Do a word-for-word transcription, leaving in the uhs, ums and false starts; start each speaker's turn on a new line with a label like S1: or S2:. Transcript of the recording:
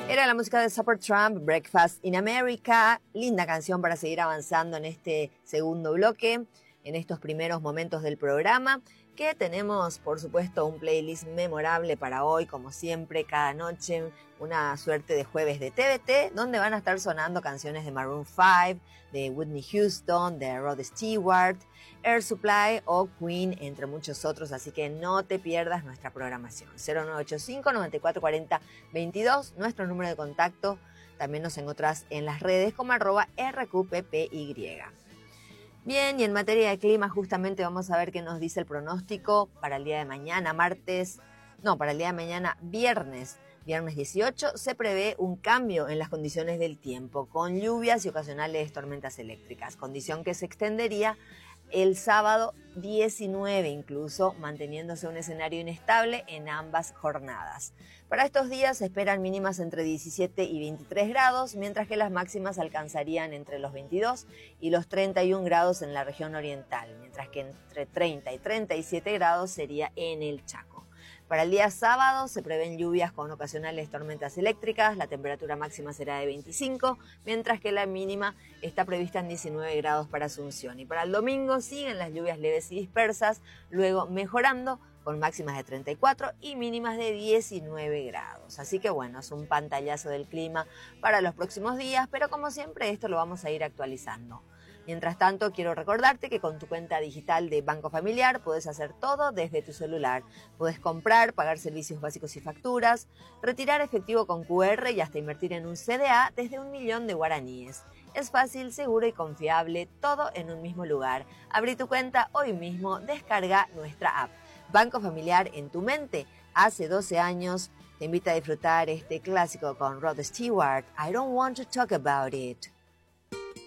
S1: Era la música de Supertramp, Breakfast in America. Linda canción para seguir avanzando en este segundo bloque, en estos primeros momentos del programa, que tenemos, por supuesto, un playlist memorable para hoy, como siempre, cada noche, una suerte de jueves de T V T, donde van a estar sonando canciones de Maroon cinco, de Whitney Houston, de Rod Stewart, Air Supply o Queen, entre muchos otros, así que no te pierdas nuestra programación. cero nueve ocho cinco, nueve cuatro cuatro cero, veintidós, nuestro número de contacto. También nos encontrás en las redes como arroba R Q P P Y. Bien, y en materia de clima justamente vamos a ver qué nos dice el pronóstico para el día de mañana, martes, no, para el día de mañana, viernes. Viernes dieciocho se prevé un cambio en las condiciones del tiempo, con lluvias y ocasionales tormentas eléctricas, condición que se extendería el sábado diecinueve incluso, manteniéndose un escenario inestable en ambas jornadas. Para estos días se esperan mínimas entre diecisiete y veintitrés grados, mientras que las máximas alcanzarían entre los veintidós y los treinta y un grados en la región oriental, mientras que entre treinta y treinta y siete grados sería en el Chaco. Para el día sábado se prevén lluvias con ocasionales tormentas eléctricas, la temperatura máxima será de veinticinco, mientras que la mínima está prevista en diecinueve grados para Asunción. Y para el domingo siguen las lluvias leves y dispersas, luego mejorando con máximas de treinta y cuatro y mínimas de diecinueve grados. Así que bueno, es un pantallazo del clima para los próximos días, pero como siempre esto lo vamos a ir actualizando. Mientras tanto, quiero recordarte que con tu cuenta digital de Banco Familiar puedes hacer todo desde tu celular. Puedes comprar, pagar servicios básicos y facturas, retirar efectivo con Q R y hasta invertir en un C D A desde un millón de guaraníes. Es fácil, seguro y confiable, todo en un mismo lugar. Abrí tu cuenta hoy mismo, descarga nuestra app. Banco Familiar en tu mente. Hace doce años te invita a disfrutar este clásico con Rod Stewart. I don't want to talk about it.